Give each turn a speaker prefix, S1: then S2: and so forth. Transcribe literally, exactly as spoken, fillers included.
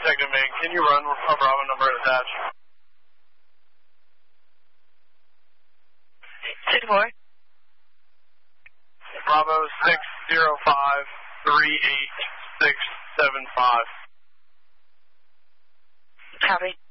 S1: Detective Ming, can you run a Bravo number attached?
S2: Six four.
S1: Bravo six zero five three eight six seven five.
S2: Copy.